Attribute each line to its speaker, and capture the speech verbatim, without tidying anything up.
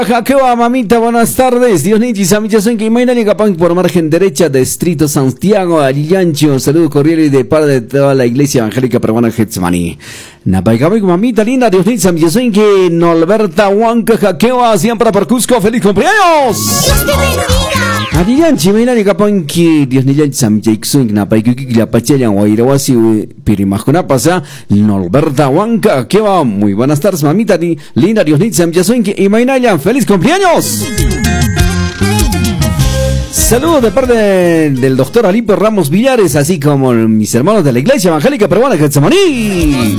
Speaker 1: ¿Qué va, mamita? Buenas tardes. Dios Nietzsche, Samichason, que imagina ni capaz por margen derecha de Distrito Santiago, Alillancho. Saludo cordial y de parte de toda la iglesia evangélica peruana Getsmani. Napaikabik, mamita linda, Dios Nietzsche, Samichason, que Norberta Huanca, Jaquewa, siempre para Cusco. ¡Feliz cumpleaños!
Speaker 2: ¡Dios te bendiga!
Speaker 1: Alillanchi, imagina ni capaz que Dios Nietzsche, Samichason, Napaikabik, la Pachaya, Guairawasi, Pirimajuna pasa, Norberta Huanca, Jaquewa. Muy buenas tardes, mamita linda, Dios Nietzsche, Samichason, que imagina ya. ¡Feliz cumpleaños! Saludos de parte del doctor Alipo Ramos Villares, así como mis hermanos de la iglesia evangélica peruana Getsemaní.